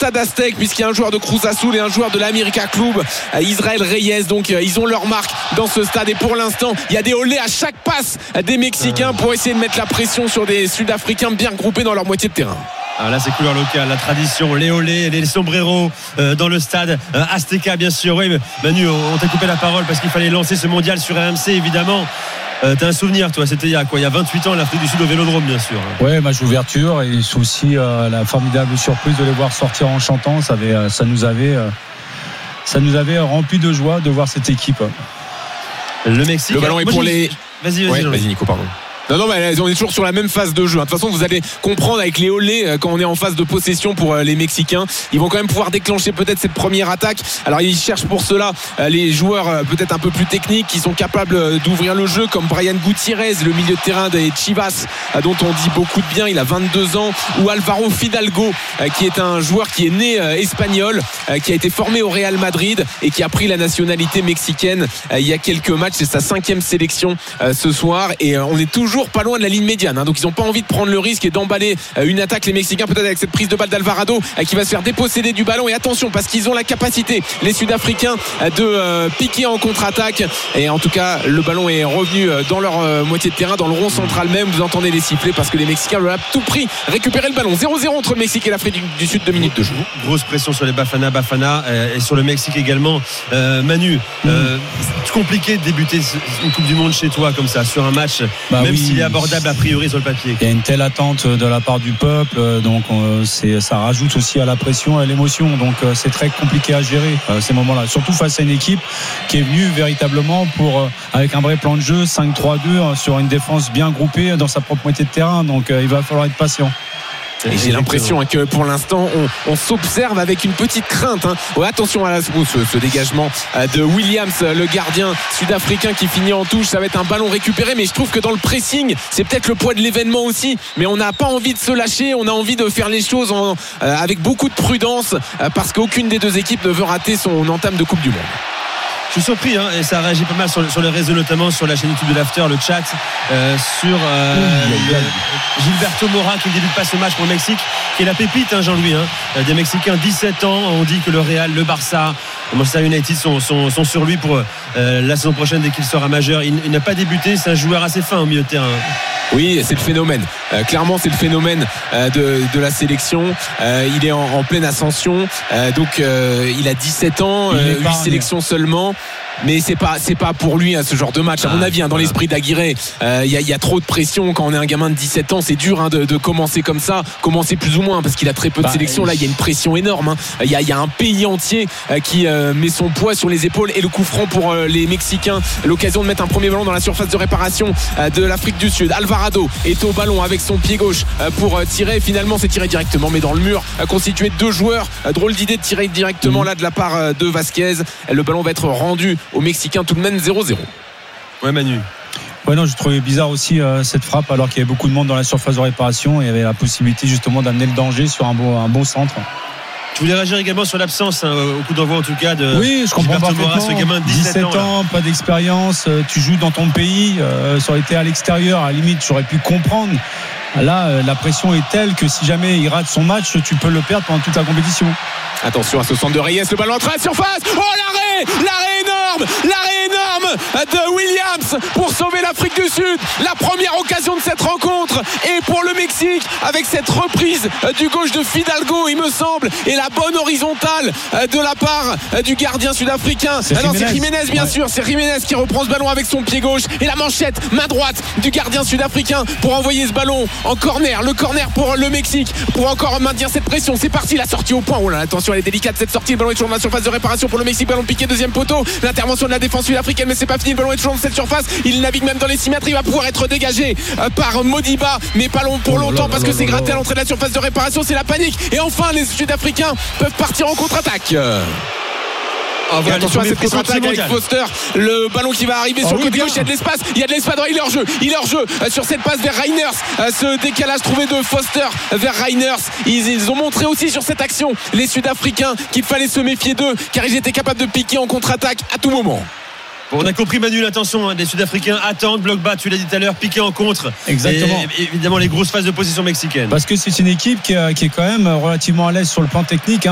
stade Aztec, puisqu'il y a un joueur de Cruz Azul et un joueur de l'América Club, Israël Reyes. Donc ils ont leur marque dans ce stade, et pour l'instant il y a des olés à chaque passe des Mexicains pour essayer de mettre la pression sur des Sud-Africains bien groupés dans leur moitié de terrain. Alors là, c'est couleur locale, la tradition, les olés, les sombreros dans le stade Azteca, bien sûr. Oui, Manu, on t'a coupé la parole parce qu'il fallait lancer ce mondial sur RMC, évidemment. T'as un souvenir, toi? C'était il y a 28 ans, l'Afrique du Sud au Vélodrome, bien sûr. Ouais, match d'ouverture, et aussi la formidable surprise de les voir sortir en chantant. Ça nous avait rempli de joie de voir cette équipe. Le Mexique. Le ballon est pour les. Vas-y, Nico, pardon. Non, mais on est toujours sur la même phase de jeu. De toute façon, vous allez comprendre avec les olés quand on est en phase de possession pour les Mexicains. Ils vont quand même pouvoir déclencher peut-être cette première attaque. Alors, ils cherchent pour cela les joueurs peut-être un peu plus techniques qui sont capables d'ouvrir le jeu, comme Brian Gutiérrez, le milieu de terrain des Chivas, dont on dit beaucoup de bien. Il a 22 ans. Ou Alvaro Fidalgo, qui est un joueur qui est né espagnol, qui a été formé au Real Madrid et qui a pris la nationalité mexicaine il y a quelques matchs. C'est sa 5e sélection ce soir, et on est toujours pas loin de la ligne médiane, donc ils n'ont pas envie de prendre le risque et d'emballer une attaque, les Mexicains, peut-être avec cette prise de balle d'Alvarado qui va se faire déposséder du ballon. Et attention, parce qu'ils ont la capacité, les Sud-Africains, de piquer en contre-attaque, et en tout cas le ballon est revenu dans leur moitié de terrain, dans le rond central même. Vous entendez les sifflets parce que les Mexicains veulent à tout prix récupérer le ballon. 0-0 entre le Mexique et l'Afrique du Sud, 2 minutes de jeu. Grosse pression sur les Bafana et sur le Mexique également. Manu, c'est compliqué de débuter une Coupe du Monde chez toi comme ça, sur un match, même oui, s'il est abordable a priori sur le papier. Il y a une telle attente de la part du peuple, donc ça rajoute aussi à la pression et à l'émotion, donc c'est très compliqué à gérer ces moments-là, surtout face à une équipe qui est venue véritablement avec un vrai plan de jeu 5-3-2 sur une défense bien groupée dans sa propre moitié de terrain, donc il va falloir être patient. Et j'ai l'impression que pour l'instant on s'observe avec une petite crainte. Ouais, attention à ce dégagement de Williams, le gardien sud-africain, qui finit en touche. Ça va être un ballon récupéré, mais je trouve que dans le pressing, c'est peut-être le poids de l'événement aussi, mais on n'a pas envie de se lâcher. On a envie de faire les choses avec beaucoup de prudence, parce qu'aucune des deux équipes ne veut rater son entame de Coupe du Monde. Je suis surpris, et ça réagit pas mal sur les réseaux, notamment sur la chaîne YouTube de l'After, le chat, sur Gilberto Mora, qui ne débute pas ce match pour le Mexique, qui est la pépite, Jean-Louis, des Mexicains, 17 ans. On dit que le Real, le Barça, Manchester United sont sur lui pour la saison prochaine dès qu'il sera majeur. Il n'a pas débuté, c'est un joueur assez fin au milieu de terrain. Oui, c'est le phénomène. Clairement, c'est le phénomène de la sélection. Il est en pleine ascension. Donc, il a 17 ans, 8 sélections seulement. Mais c'est pas pour lui ce genre de match, à mon avis, dans l'esprit d'Aguirre. Il y a trop de pression quand on est un gamin de 17 ans. C'est dur de commencer comme ça, commencer plus ou moins, parce qu'il a très peu de sélection. Là, il y a une pression énorme. Il y a un pays entier qui met son poids sur les épaules. Et le coup franc pour les Mexicains, l'occasion de mettre un premier ballon dans la surface de réparation de l'Afrique du Sud. Alvarado est au ballon avec son pied gauche pour tirer. Finalement, c'est tiré directement, mais dans le mur, constitué de 2 joueurs. Drôle d'idée de tirer directement là de la part de Vasquez. Le ballon va être rendu aux Mexicains, tout de même 0-0. Ouais, Manu. Ouais, non, je trouvais bizarre aussi cette frappe, alors qu'il y avait beaucoup de monde dans la surface de réparation, et il y avait la possibilité justement d'amener le danger sur un beau centre. Tu voulais réagir également sur l'absence, au coup d'envoi en tout cas de. Oui, je comprends parfaitement. Ce gamin de 17 ans, pas d'expérience, tu joues dans ton pays, ça aurait été à l'extérieur, à la limite, j'aurais pu comprendre. Là, la pression est telle que si jamais il rate son match, tu peux le perdre pendant toute la compétition. Attention à ce centre de Reyes, le ballon entre la surface. Oh, l'arrêt énorme de Williams pour sauver l'Afrique du Sud. La première occasion de cette rencontre, et pour le Mexique, avec cette reprise du gauche de Fidalgo, il me semble, et la bonne horizontale de la part du gardien sud-africain. C'est Jiménez, bien sûr. C'est Jiménez qui reprend ce ballon avec son pied gauche, et la manchette main droite du gardien sud-africain pour envoyer ce ballon en corner. Le corner pour le Mexique, pour encore maintenir cette pression. C'est parti, la sortie au point. Oh là, attention, elle est délicate cette sortie. Le ballon est toujours dans la surface de réparation pour le Mexique. Ballon piqué, deuxième poteau. L'intervention de la défense sud-africaine, mais c'est pas fini. Le ballon est toujours dans cette surface. Il navigue même dans les 6 mètres. Il va pouvoir être dégagé par Modiba, mais pas long pour longtemps, parce que c'est gratté à l'entrée de la surface de réparation. C'est la panique. Et enfin, les Sud-Africains peuvent partir en contre-attaque. Attention à cette contre-attaque avec Foster, le ballon qui va arriver sur le côté gauche. Il y a de l'espace, il est hors jeu sur cette passe vers Reiners. Ce décalage trouvé de Foster vers Reiners, ils ont montré aussi sur cette action, les Sud-Africains, qu'il fallait se méfier d'eux, car ils étaient capables de piquer en contre-attaque à tout moment. Bon, on a compris, Manu, l'attention des Sud-Africains attendent, bloc bas, tu l'as dit tout à l'heure, piqué en contre. Exactement. Et évidemment les grosses phases de possession mexicaine. Parce que c'est une équipe qui est quand même relativement à l'aise sur le plan technique.